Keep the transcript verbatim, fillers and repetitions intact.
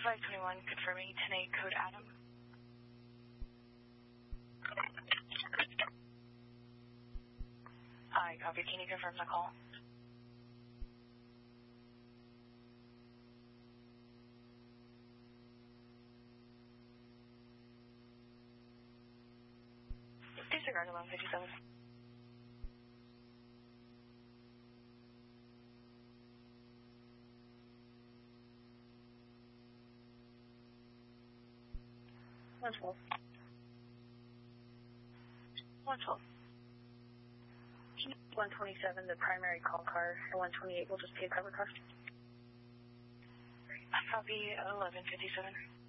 five twenty-one, confirming ten eight, code Adam. I copy. Can you confirm the call? Disregard eleven fifty-seven. one twelve. one twelve. one twenty-seven, the primary call car, and one twenty-eight will just pay a cover cost. Copy eleven fifty-seven.